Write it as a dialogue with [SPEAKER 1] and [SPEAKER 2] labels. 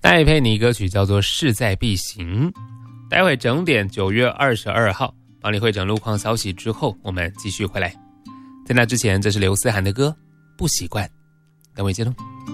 [SPEAKER 1] 带配你歌曲叫做势在必行。待会整点9月22号帮你会诊路况消息之后，我们继续回来。在那之前，这是刘思涵的歌《不习惯》，等会见喽。